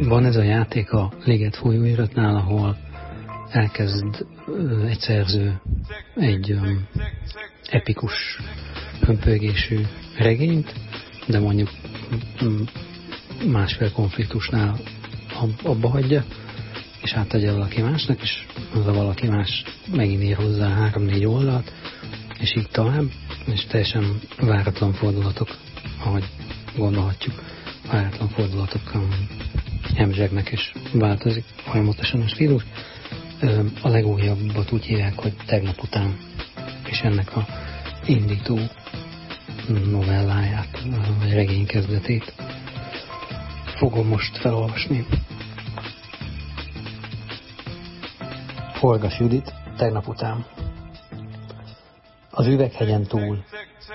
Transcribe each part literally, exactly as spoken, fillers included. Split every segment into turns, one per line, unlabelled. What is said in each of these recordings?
Van ez a játék a Liget folyóiratnál, ahol elkezd egy szerző egy um, epikus, hömpölygésű regényt, de mondjuk másfél konfliktusnál abba hagyja, és átadja valaki másnak, és az a valaki más megint ír hozzá három-négy oldalt, és így tovább, és teljesen váratlan fordulatok, ahogy gondolhatjuk, váratlan fordulatok emzsegnek, és változik folyamatosan a stílus. A legújabbat úgy hívják, hogy Tegnap után, és ennek a indító novelláját, vagy regény kezdetét fogom most felolvasni. Forgas Judit, Tegnap után. Az üveghegyen túl.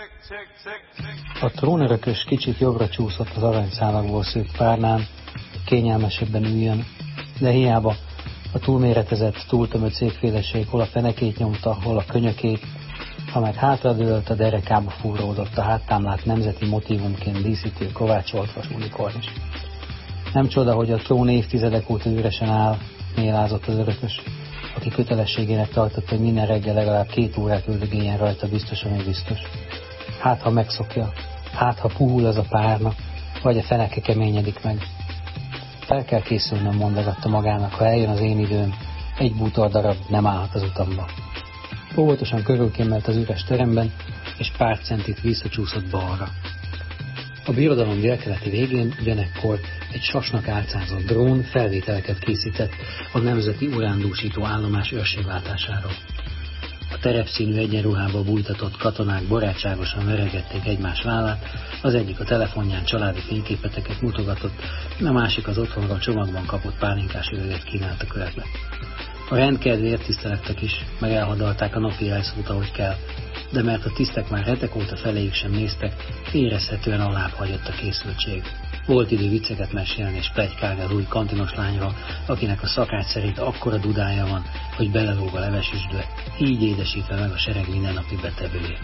A trónörökös kicsit jobbra csúszott az aranyszálakból szőtt párnán, kényelmesebben üljön, de hiába a túlméretezett, túltömött székféleség hol a fenekét nyomta, hol a könyökét, ha meg hátradőlt, a derekába fúródott a háttámlát nemzeti motívumként díszítő kovácsolt vasunikorn is. Nem csoda, hogy a trón évtizedek óta üresen áll, mélázott az örökös, aki kötelességének tartott, hogy minden reggel legalább két órát üldögéljen rajta, biztos, ami biztos. Hát, ha megszokja, hát, ha puhul az a párna, vagy a feneke keményedik meg. Fel kell készülnöm, mondogatta magának, ha eljön az én időm, egy bútor darab nem állhat az utamba. Óvatosan körülkémelt az üres teremben, és pár centit visszacsúszott balra. A birodalom délkeleti végén ugyanekkor egy sasnak álcázott drón felvételeket készített a nemzeti urándúsító állomás őrségváltásáról. A terepszínű egyenruhába bújtatott katonák barátságosan veregették egymás vállát, az egyik a telefonján családi fényképeteket mutogatott, a másik az otthonról csomagban kapott pálinkás üveget kínált a körbe. A rendkedvéért tisztelettek is, meg elhadalták a napi jelszót, ahogy kell, de mert a tisztek már hetek óta feléjük sem néztek, érezhetően alább hagyott a készültség. Volt idő vicceket mesélni és pletykálni az új kantinos lányról, akinek a szakács szerint akkora dudája van, hogy belelóg a levesüsdbe, így édesítve meg a sereg mindennapi betevőjét.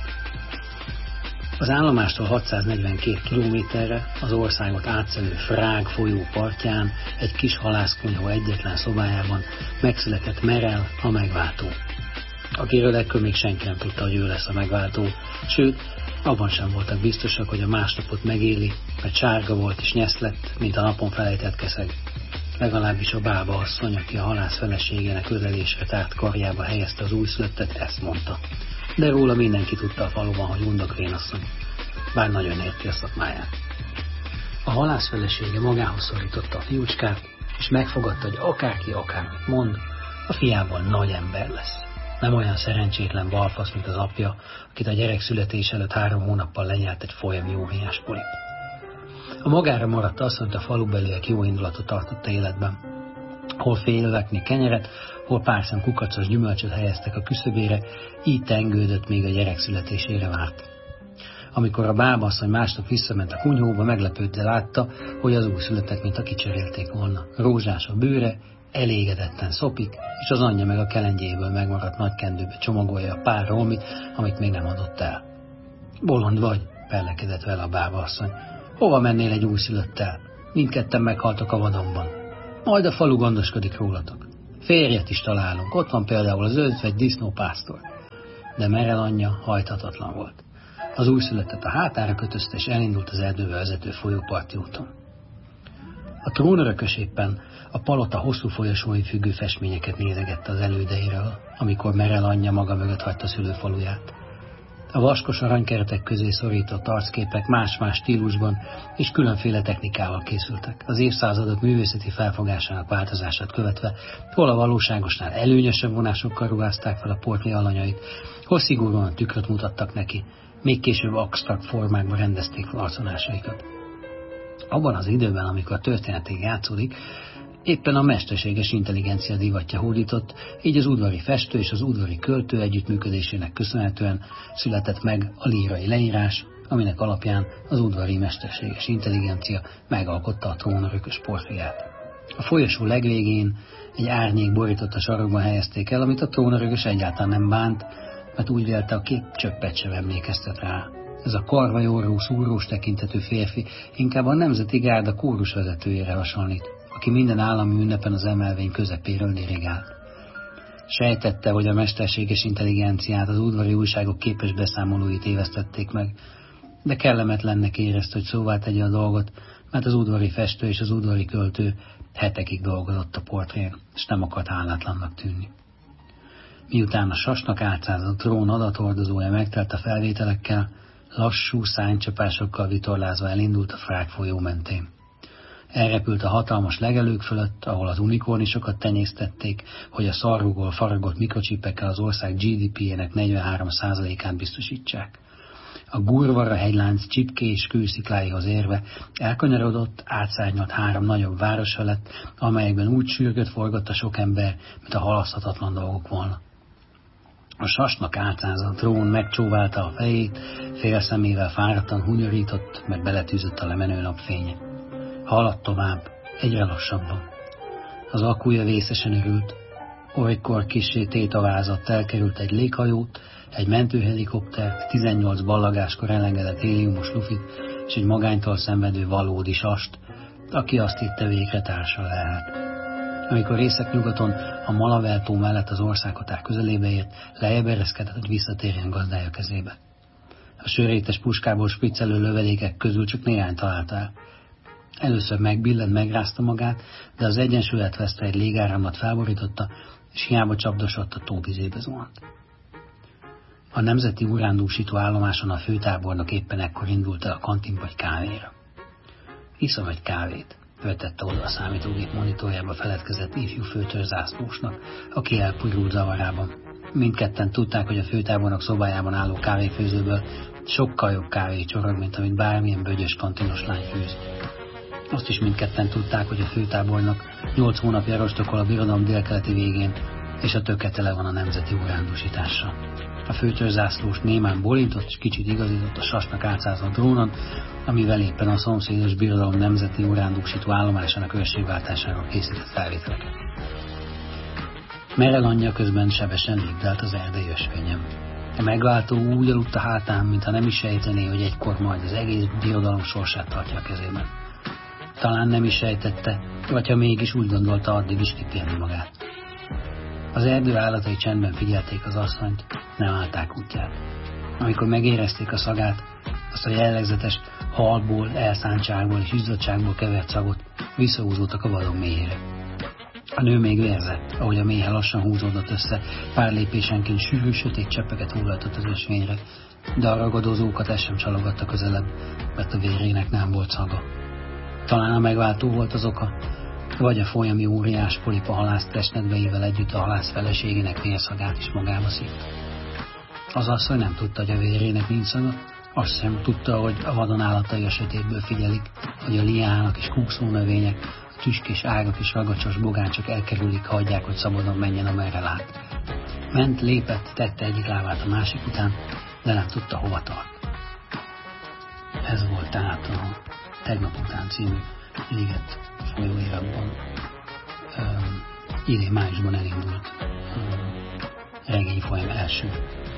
Az állomástól hatszáznegyvenkét kilométerre az országot átszelő Frág folyó partján, egy kis halászkunyhó egyetlen szobájában megszületett Merel, a megváltó. Akiről ekkor még senki nem tudta, hogy ő lesz a megváltó, sőt, abban sem voltak biztosak, hogy a másnapot megéli, mert sárga volt és nyesz lett, mint a napon felejtett keszeg. Legalábbis a bába asszony, aki a halász feleségének ölelésre tárt karjába helyezte az újszülöttet, ezt mondta. De róla mindenki tudta a faluban, hogy undokvén asszony, bár nagyon érti a szakmáját. A halász felesége magához szorította a fiúcskát, és megfogadta, hogy akárki akármit mond, a fiából nagy ember lesz. Nem olyan szerencsétlen balfasz, mint az apja, akit a gyerek születés előtt három hónappal lenyelt egy folyam jóhiás polip. A magára maradt asszonyt a falubeliek jó indulatot tartotta életben. Hol félövekni kenyeret, hol pár szem kukacos gyümölcsöt helyeztek a küszöbére, így tengődött, még a gyerek születésére várt. Amikor a bábasszony másnap visszament a kunyhóba, meglepődve látta, hogy az újszülöttet, mint a kicserélték volna. Rózsás a bőre, elégedetten szopik, és az anyja meg a kelengyéből megmaradt nagy kendőbe csomagolja a pár romit, amit még nem adott el. Bolond vagy, pellekedett vele a bábasszony. Hova mennél egy újszülöttel? Mindketten meghaltok a vadonban. Majd a falu gondoskodik rólatok. Férjet is találunk, ott van például az özvegy disznópásztor. De Merel anyja hajthatatlan volt. Az újszülöttet a hátára kötözte, és elindult az erdőbe vezető folyóparti úton. A trónörökös éppen a palota hosszú folyosói függő festményeket nézegette az elődeiről, amikor Merel anyja maga mögött hagyta szülőfaluját. A vaskos aranykeretek közé szorított arcképek más-más stílusban és különféle technikával készültek, az évszázadok művészeti felfogásának változását követve, hol a valóságosnál előnyösebb vonásokkal ruházták fel a portré alanyait, hol szigorúan tükröt mutattak neki, még később absztrakt formákban rendezték fel arcvonásaikat. Abban az időben, amikor történetig játszódik, éppen a mesterséges intelligencia divatja hódított, így az udvari festő és az udvari költő együttműködésének köszönhetően született meg a lírai leírás, aminek alapján az udvari mesterséges intelligencia megalkotta a trónörökös portréját. A folyosó legvégén egy árnyék borított a sarokban helyezték el, amit a trónörökös egyáltalán nem bánt, mert úgy vélte, a kép csöppet sem emlékeztet rá. Ez a karvajorrú, szúrós tekintetű férfi inkább a Nemzeti Gárda kórusvezetőjére hasonlít. aki minden állami ünnepen az emelvény közepéről dirigált. Sejtette, hogy a mesterséges intelligenciát az udvari újságok képes beszámolói tévesztették meg, de kellemetlennek érezte, hogy szóvá tegye a dolgot, mert az udvari festő és az udvari költő hetekig dolgozott a portrén, és nem akart hálátlannak tűnni. Miután a sasnak álcázott trón adathordozója megtelt a felvételekkel, lassú szárnycsapásokkal vitorlázva elindult a Frák folyó mentén. Elrepült a hatalmas legelők fölött, ahol az unikornisokat tenyésztették, hogy a szarvúból faragott mikrocsipekkel az ország gé dé pé-jének negyvenhárom százalékát biztosítsák. A Gurvara hegylánc csipké és kőszikláihoz érve elkanyarodott, átszárnyalt három nagyobb város felett, amelyekben úgy sürgött forgott a sok ember, mint a halaszthatatlan dolgok volna. A sasnak álcázott trón megcsóválta a fejét, fél szemével fáradtan hunyorított, mert beletűzött a lemenő napfénye. Haladt tovább, egyre lassabban. Az akúja vészesen örült. Olykor kissé tétavázott, elkerült egy léghajót, egy mentőhelikoptert, tizennyolc ballagáskor elengedett héliumos lufit, és egy magánytól szenvedő valódi sast, aki azt hitte, végre társa lehet. Amikor északnyugaton a Malavel-tó mellett az országhatár közelébe ért, lejjebb ereszkedett, hogy visszatérjen gazdája kezébe. A sörétes puskából spriccelő lövedékek közül csak néhány találta el. Először megbillent, megrázta magát, de az egyensúlyát veszte, egy légáramlat felborította, és hiába csapdosott, a tóvizébe zuhant. A nemzeti urándúsító állomáson a főtábornok éppen ekkor indult el a kantinba egy kávéra. Iszom egy kávét, vetette oda a számítógép monitorjába feledkezett ifjú főtörzsászlósnak, aki elpurult zavarában. Mindketten tudták, hogy a főtábornok szobájában álló kávéfőzőből sokkal jobb kávé csorog, mint amit bármilyen bögyös kantinos lány főz. Azt is mindketten tudták, hogy a főtábornok nyolc hónapja rostokol a birodalom délkeleti végén, és a töke tele van a nemzeti urándúsítással. A főtörzsászlós némán bólintott, és kicsit igazított a sasnak átszázott drónon, amivel éppen a szomszédos birodalom nemzeti urándúsító állomásának őrségváltásáról készített felvételeket. Merel anyja közben sebesen lépdelt az erdei ösvényen. A megváltó úgy aludt a hátán, mintha nem is sejtené, hogy egykor majd az egész birodalom sorsát tartja a kezében. Talán nem is sejtette, vagy ha mégis úgy gondolta, addig is kipihenni magát. Az erdő állatai csendben figyelték az asszonyt, nem állták útját. Amikor megérezték a szagát, azt a jellegzetes halból, elszántságból és izzadságból kevert szagot, visszahúzódtak a vadon mélyére. A nő még vérzett, ahogy a méhe lassan húzódott össze, pár lépésenként sűrű, sötét cseppeket hullatott az ösvényre, de a ragadozókat ez sem csalogatta közelebb, mert a vérének nem volt szaga. Talán a megváltó volt az oka, vagy a folyami óriás polipa halász testnedveivel együtt a halász feleségének vérszagát is magába szívta. Az asszony nem tudta, hogy a vérének nincs szaga, azt sem tudta, hogy a vadon állatai a sötétből figyelik, hogy a liának és kúkszó növények, a tüskés ágak és ragacsos bogáncsok elkerülik, hagyják, hogy szabadon menjen, amerre lát. Ment, lépett, tette egyik lábát a másik után, de nem tudta, hova tart. Ez volt tehát a Tegnap után című Liget folyóiratban idén májusban elindult regényfolyam első